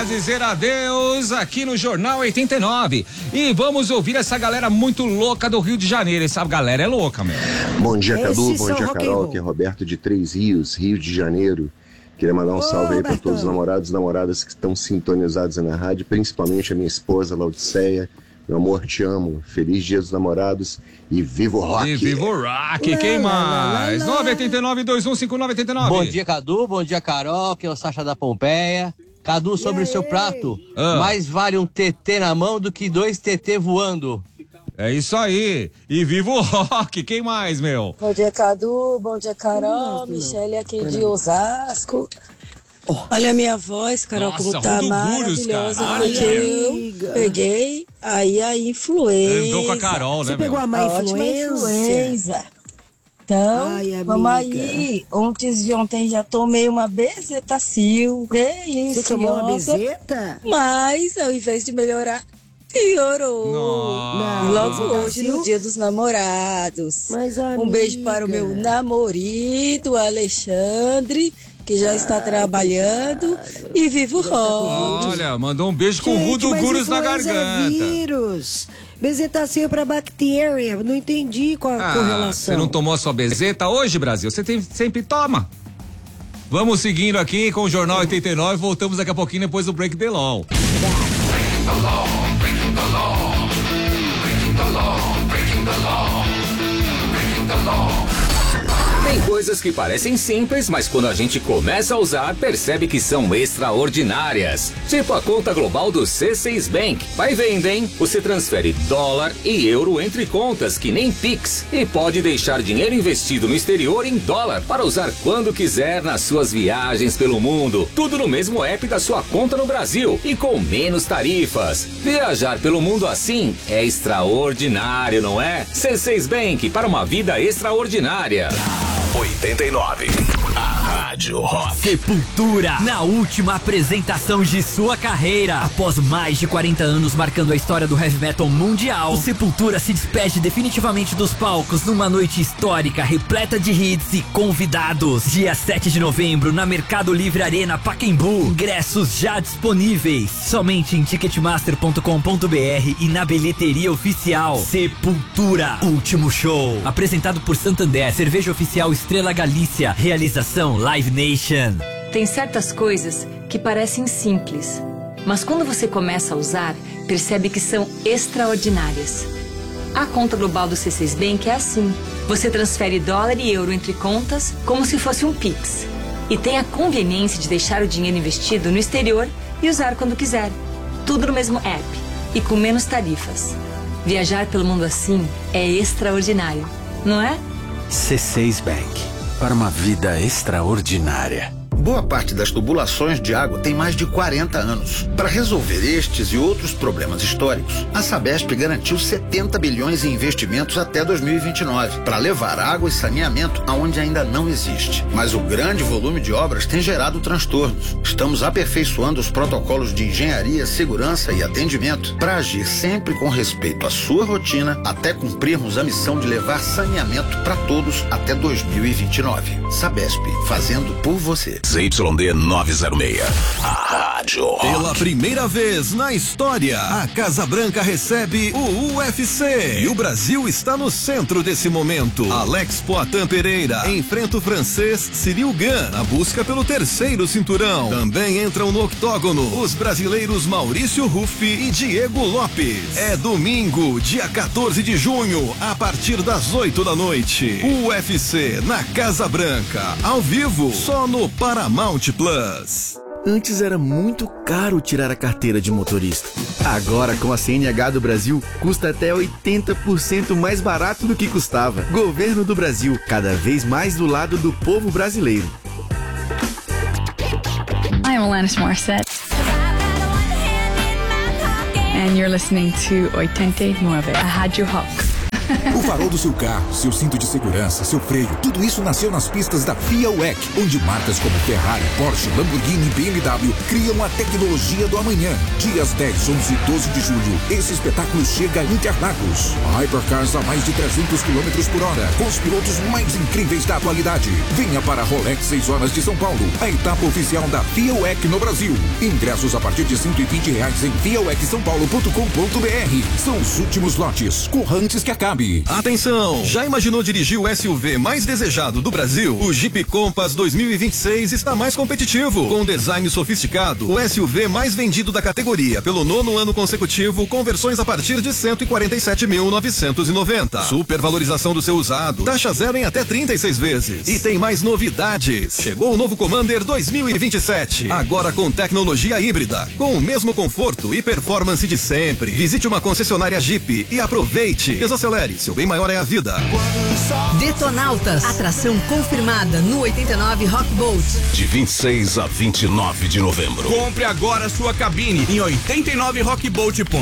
dizer adeus aqui no Jornal 89. E vamos ouvir essa galera muito louca do Rio de Janeiro. Essa galera é louca, meu. Bom dia, Cadu. Bom dia, Carol. Aqui é Roberto de Três Rios, Rio de Janeiro. Queria mandar um salve aí para todos os namorados e namoradas que estão sintonizados na rádio, principalmente a minha esposa, Laodiceia. Meu amor, te amo. Feliz Dia dos Namorados e viva o rock. E viva o rock. Quem mais? 989-215989. Bom dia, Cadu. Bom dia, Carol. Que é o Sacha da Pompeia. Cadu, sobre o seu prato, mais vale um TT na mão do que 2 TT voando. É isso aí. E viva o rock. Quem mais, meu? Bom dia, Cadu. Bom dia, Carol. Michele aqui de Osasco. Olha a minha voz, Carol, como tá maravilhosa. Porque eu peguei aí a influenza. Andou com a Carol, né, Você pegou a má influenza? Então, vamos aí. Antes de ontem já tomei uma Bezetacil. Você tomou uma bezeta? Mas, ao invés de melhorar, piorou. Nossa. Logo hoje, no Dia dos Namorados. Mas, um beijo para o meu namorado, Alexandre, que já está trabalhando, e viva o rock. Olha, mandou um beijo com o Rudo Gurus na garganta. Vírus. Bezetacil para bactéria. Não entendi qual a correlação. Você não tomou a sua bezeta hoje, Brasil? Você sempre toma. Vamos seguindo aqui com o Jornal 89. Voltamos daqui a pouquinho depois do Break the Law. Breaking the law, breaking the law, breaking the law, breaking the law, breaking the law. Tem coisas que parecem simples, mas quando a gente começa a usar, percebe que são extraordinárias. Tipo a conta global do C6 Bank. Vai vendo, hein? Você transfere dólar e euro entre contas, que nem Pix. E pode deixar dinheiro investido no exterior em dólar, para usar quando quiser nas suas viagens pelo mundo. Tudo no mesmo app da sua conta no Brasil e com menos tarifas. Viajar pelo mundo assim é extraordinário, não é? C6 Bank, para uma vida extraordinária. 89. A Rádio Rock. Sepultura, na última apresentação de sua carreira. Após mais de 40 anos marcando a história do heavy metal mundial, o Sepultura se despede definitivamente dos palcos numa noite histórica, repleta de hits e convidados. Dia 7 de novembro, na Mercado Livre Arena Pacaembu. Ingressos já disponíveis, somente em ticketmaster.com.br e na bilheteria oficial. Sepultura, último show. Apresentado por Santander, cerveja oficial Estrela Galícia, realização Live Nation. Tem certas coisas que parecem simples, mas quando você começa a usar, percebe que são extraordinárias. A conta global do C6 Bank é assim. Você transfere dólar e euro entre contas como se fosse um Pix. E tem a conveniência de deixar o dinheiro investido no exterior e usar quando quiser. Tudo no mesmo app e com menos tarifas. Viajar pelo mundo assim é extraordinário, não é? C6 Bank, para uma vida extraordinária. Boa parte das tubulações de água tem mais de 40 anos. Para resolver estes e outros problemas históricos, a Sabesp garantiu 70 bilhões em investimentos até 2029, para levar água e saneamento aonde ainda não existe. Mas o grande volume de obras tem gerado transtornos. Estamos aperfeiçoando os protocolos de engenharia, segurança e atendimento para agir sempre com respeito à sua rotina, até cumprirmos a missão de levar saneamento para todos até 2029. Sabesp, fazendo por você. ZYD 906. A Rádio Rock. Pela primeira vez na história, a Casa Branca recebe o UFC. E o Brasil está no centro desse momento. Alex Poatan Pereira enfrenta o francês Cyril Gane na busca pelo 3º cinturão. Também entram no octógono os brasileiros Maurício Ruffi e Diego Lopes. É domingo, dia 14 de junho, a partir das 8 da noite. UFC na Casa Branca, ao vivo, só no Paramount Plus. Antes era muito caro tirar a carteira de motorista. Agora, com a CNH do Brasil, custa até 80% mais barato do que custava. Governo do Brasil, cada vez mais do lado do povo brasileiro. I am Alanis Morissette. And you're listening to 89, a Rádio Rock. O farol do seu carro, seu cinto de segurança, seu freio, tudo isso nasceu nas pistas da FIA WEC, onde marcas como Ferrari, Porsche, Lamborghini e BMW criam a tecnologia do amanhã. Dias 10, 11 e 12 de julho, esse espetáculo chega a Interlagos. Hypercars a mais de 300 km por hora, com os pilotos mais incríveis da atualidade. Venha para a Rolex 6 horas de São Paulo, a etapa oficial da FIA WEC no Brasil. Ingressos a partir de R$120 em fiawecsaopaulo.com.br. São os últimos lotes. Corra antes que acabe. Atenção! Já imaginou dirigir o SUV mais desejado do Brasil? O Jeep Compass 2026 está mais competitivo. Com design sofisticado, o SUV mais vendido da categoria pelo 9º ano consecutivo, com versões a partir de 147.990. Supervalorização do seu usado. Taxa zero em até 36 vezes. E tem mais novidades. Chegou o novo Commander 2027. Agora com tecnologia híbrida. Com o mesmo conforto e performance de sempre. Visite uma concessionária Jeep e aproveite. Desacelere, seu bem maior é a vida. Detonautas, atração confirmada no 89 Rock Boat. De 26 a 29 de novembro. Compre agora sua cabine em 89rockboat.com.